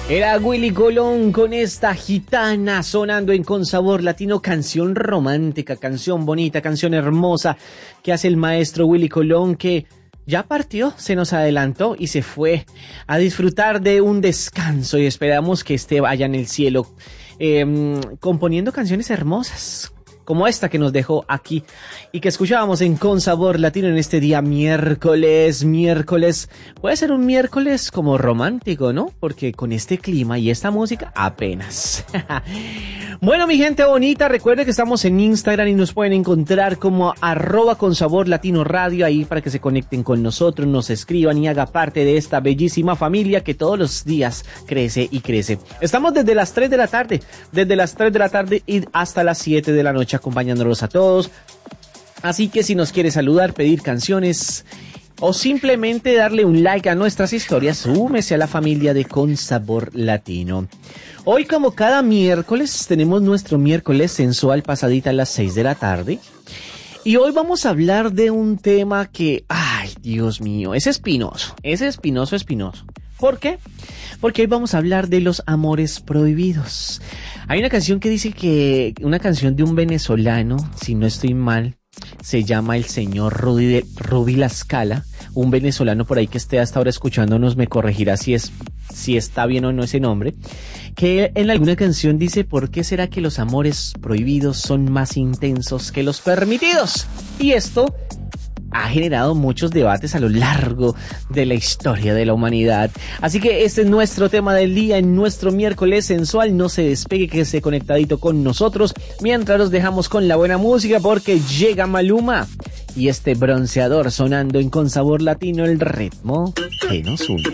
Era Willy Colón con esta gitana sonando en Con Sabor Latino, canción romántica, canción bonita, canción hermosa que hace el maestro Willy Colón, que ya partió, se nos adelantó y se fue a disfrutar de un descanso, y esperamos que esté allá en el cielo componiendo canciones hermosas como esta que nos dejó aquí y que escuchábamos en Con Sabor Latino en este día miércoles. Puede ser un miércoles como romántico, ¿no? Porque con este clima y esta música apenas. Bueno, mi gente bonita, recuerden que estamos en Instagram y nos pueden encontrar como @consaborlatinoradio, ahí para que se conecten con nosotros, nos escriban y haga parte de esta bellísima familia que todos los días crece y crece. Estamos desde las 3 de la tarde y hasta las 7 de la noche acompañándolos a todos. Así que si nos quiere saludar, pedir canciones o simplemente darle un like a nuestras historias, súmese a la familia de Con Sabor Latino. Hoy, como cada miércoles, tenemos nuestro miércoles sensual pasadita a las 6 de la tarde. Y hoy vamos a hablar de un tema que, ay, Dios mío, es espinoso. ¿Por qué? Porque hoy vamos a hablar de los amores prohibidos. Hay una canción que dice una canción de un venezolano, si no estoy mal, se llama el señor Rudy La Scala, un venezolano por ahí que esté hasta ahora escuchándonos me corregirá si está bien o no ese nombre, que en alguna canción dice: ¿por qué será que los amores prohibidos son más intensos que los permitidos? Y esto ha generado muchos debates a lo largo de la historia de la humanidad. Así que este es nuestro tema del día en nuestro miércoles sensual. No se despegue, que esté conectadito con nosotros mientras los dejamos con la buena música, porque llega Maluma y este bronceador sonando en Con Sabor Latino, el ritmo que nos une.